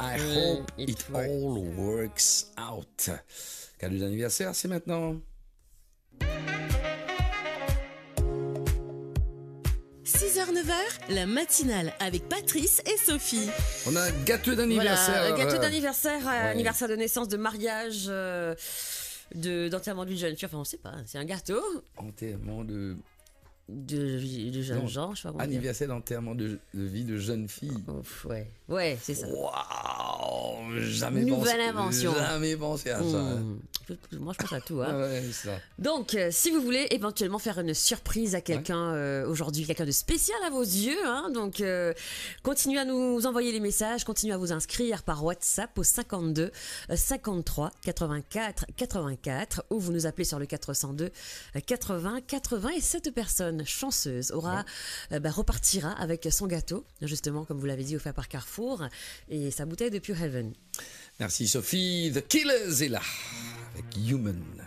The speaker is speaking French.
I hope it all works out. Cadeau d'anniversaire, c'est maintenant. 6h-9h, la matinale avec Patrice et Sophie. On a un gâteau d'anniversaire. Voilà, gâteau d'anniversaire, anniversaire de naissance, de mariage, d'enterrement d'une jeune fille. Enfin, on sait pas, c'est un gâteau. Enterrement de jeunes gens, je sais pas comment anniversaire d'enterrement de vie de jeune fille. Ouf, ouais, c'est ça. Waouh, jamais Nouvelle invention. Jamais pensé à ça. Moi, je pense à tout. Hein. Ouais, c'est ça. Donc, si vous voulez éventuellement faire une surprise à quelqu'un aujourd'hui, quelqu'un de spécial à vos yeux, hein, donc continuez à nous envoyer les messages, continuez à vous inscrire par WhatsApp au 52 53 84 84 ou vous nous appelez sur le 402 80 80 et cette personne chanceuse repartira avec son gâteau, justement comme vous l'avez dit, offert par Carrefour, et sa bouteille de Pure Heaven. Merci Sophie. The Killers est là avec Human.